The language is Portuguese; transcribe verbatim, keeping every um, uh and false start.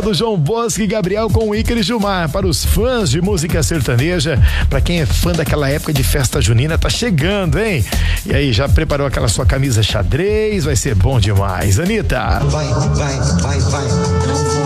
do João Bosco e Gabriel com o Ícaro e Gilmar. Para os fãs de música sertaneja, para quem é fã daquela época de festa junina, tá chegando, hein? E aí, já preparou aquela sua camisa xadrez? Vai ser bom demais. Anitta. Vai, vai, vai, vai.